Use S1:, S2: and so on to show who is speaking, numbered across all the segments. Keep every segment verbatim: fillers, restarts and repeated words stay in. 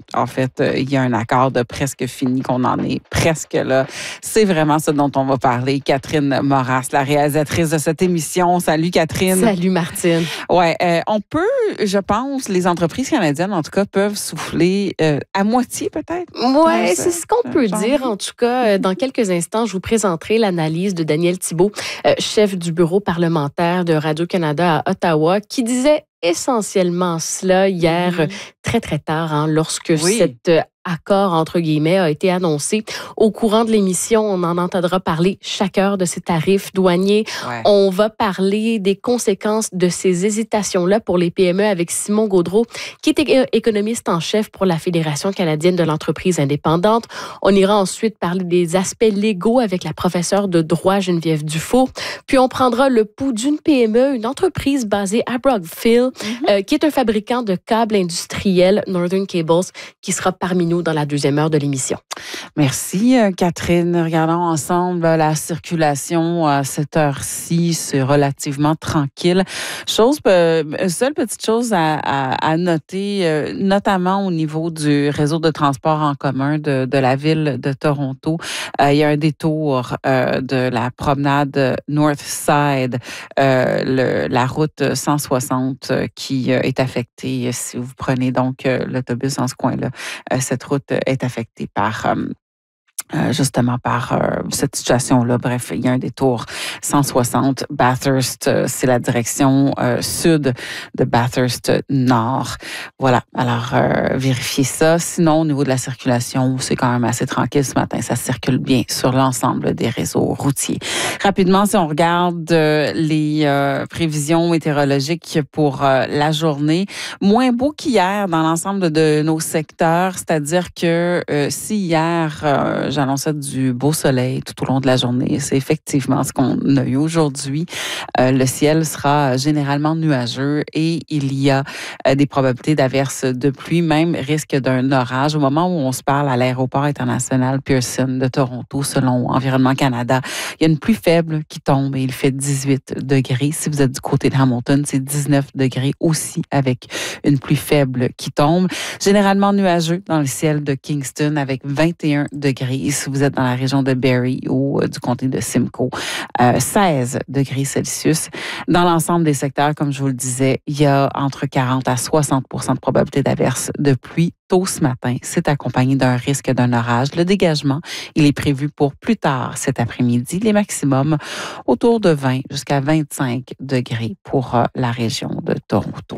S1: En fait, euh, il y a un accord de presque fini, qu'on en est presque là. C'est vraiment ce dont on va parler. Catherine Moras, la réalisatrice de cette émission. Salut, Catherine.
S2: Salut, Martine.
S1: Ouais, euh, on peut, je pense, les entreprises canadiennes, en tout cas, peuvent souffler euh, à moitié, peut-être.
S2: Oui, c'est ce qu'on peut dire. En tout cas, dans quelques instants, je vous présenterai l'analyse de Daniel Thibault, euh, chef du bureau parlementaire de Radio-Canada à Ottawa, qui disait essentiellement cela hier, mmh. très, très tard, hein, lorsque oui. cet euh, accord, entre guillemets, a été annoncé. Au courant de l'émission, on en entendra parler chaque heure de ces tarifs douaniers. Ouais. On va parler des conséquences de ces hésitations-là pour les P M E avec Simon Gaudreault, qui est économiste en chef pour la Fédération canadienne de l'entreprise indépendante. On ira ensuite parler des aspects légaux avec la professeure de droit Geneviève Dufault. Puis on prendra le pouls d'une P M E, une entreprise basée à Brockville, mm-hmm. euh, qui est un fabricant de câbles industriels, Northern Cables, qui sera parmi nous dans la deuxième heure de l'émission.
S1: Merci, Catherine. Regardons ensemble la circulation à cette heure-ci. C'est relativement tranquille. Chose, seule petite chose à, à, à noter, notamment au niveau du réseau de transport en commun de, de la ville de Toronto. Euh, il y a un détour euh, de la promenade Northside, euh, le, la route cent soixante euh, qui euh, est affectée. Si vous prenez donc euh, l'autobus dans ce coin-là, euh, cette route est affectée par... Euh, Euh, justement par euh, cette situation-là. Bref, il y a un détour cent soixante Bathurst, euh, c'est la direction euh, sud de Bathurst Nord. Voilà, alors euh, vérifiez ça. Sinon, au niveau de la circulation, c'est quand même assez tranquille ce matin. Ça circule bien sur l'ensemble des réseaux routiers. Rapidement, si on regarde euh, les euh, prévisions météorologiques pour euh, la journée, moins beau qu'hier dans l'ensemble de, de nos secteurs, c'est-à-dire que euh, si hier, euh, j'annonçais du beau soleil tout au long de la journée. C'est effectivement ce qu'on a eu aujourd'hui. Euh, le ciel sera généralement nuageux et il y a euh, des probabilités d'averses de pluie, même risque d'un orage. Au moment où on se parle à l'aéroport international Pearson de Toronto, selon Environnement Canada, il y a une pluie faible qui tombe et il fait dix-huit degrés. Si vous êtes du côté de Hamilton, c'est dix-neuf degrés aussi avec une pluie faible qui tombe. Généralement nuageux dans le ciel de Kingston avec vingt et un degrés. Si vous êtes dans la région de Barrie ou euh, du comté de Simcoe, euh, seize degrés Celsius. Dans l'ensemble des secteurs, comme je vous le disais, il y a entre quarante à soixante pour cent de probabilité d'averse de pluie tôt ce matin. C'est accompagné d'un risque d'un orage. Le dégagement, il est prévu pour plus tard cet après-midi. Les maximums autour de vingt jusqu'à vingt-cinq degrés pour euh, la région de Toronto.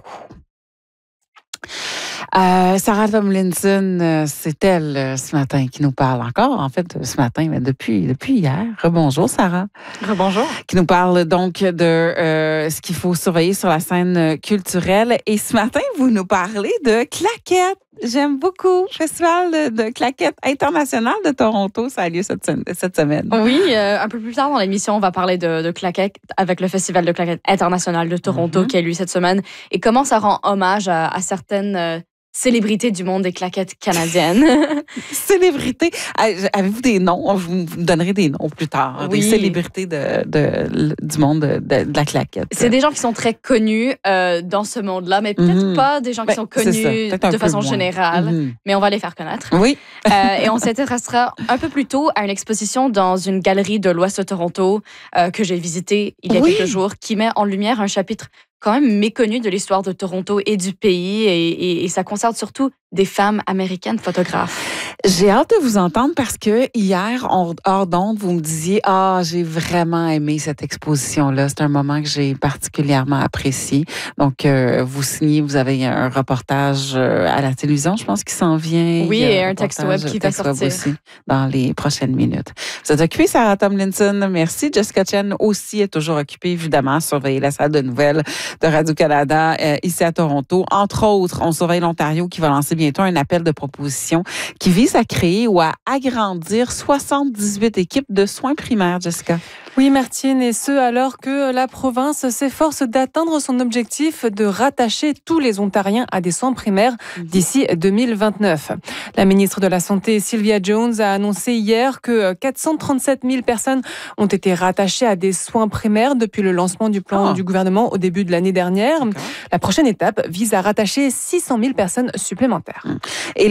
S1: Euh, Sarah Tomlinson, euh, c'est elle euh, ce matin qui nous parle encore, en fait, ce matin, mais depuis, depuis hier. Rebonjour, Sarah.
S3: Rebonjour. Qui
S1: nous parle donc de euh, ce qu'il faut surveiller sur la scène culturelle. Et ce matin, vous nous parlez de claquettes. J'aime beaucoup. Festival de, de claquettes international de Toronto, ça a lieu cette, cette semaine.
S3: Oui, euh, un peu plus tard dans l'émission, on va parler de, de claquettes avec le Festival de claquettes international de Toronto mm-hmm. qui a lieu cette semaine et comment ça rend hommage à, à certaines euh, célébrités du monde des claquettes canadiennes.
S1: Célébrités. Avez-vous des noms? Je vous donnerai des noms plus tard. Oui. Des célébrités de, de, du monde de, de, de la claquette.
S3: C'est des gens qui sont très connus euh, dans ce monde-là, mais peut-être mm-hmm. pas des gens qui ben, sont connus de façon générale, mm-hmm. mais on va les faire connaître.
S1: Oui.
S3: euh, et on s'intéressera un peu plus tôt à une exposition dans une galerie de l'Ouest de Toronto euh, que j'ai visitée il y a oui. quelques jours, qui met en lumière un chapitre quand même méconnu de l'histoire de Toronto et du pays, et, et, et ça concerne surtout des femmes américaines photographes.
S1: J'ai hâte de vous entendre parce que hier, hors d'onde, vous me disiez « Ah, j'ai vraiment aimé cette exposition-là. C'est un moment que j'ai particulièrement apprécié. » Donc, euh, vous signez, vous avez un reportage à la télévision, je pense, qui s'en vient.
S3: Oui, et un texte web qui va sortir
S1: aussi dans les prochaines minutes. Vous êtes occupée, Sarah Tomlinson. Merci. Jessica Chen aussi est toujours occupée, évidemment, à surveiller la salle de nouvelles de Radio-Canada euh, ici à Toronto. Entre autres, on surveille l'Ontario qui va lancer bientôt un appel de proposition qui vise à créer ou à agrandir soixante-dix-huit équipes de soins primaires, Jessica.
S4: Oui, Martine, et ce, alors que la province s'efforce d'atteindre son objectif de rattacher tous les Ontariens à des soins primaires d'ici deux mille vingt-neuf. La ministre de la Santé, Sylvia Jones, a annoncé hier que quatre cent trente-sept mille personnes ont été rattachées à des soins primaires depuis le lancement du plan oh. du gouvernement au début de l'année dernière. Okay. La prochaine étape vise à rattacher six cent mille personnes supplémentaires.
S1: Et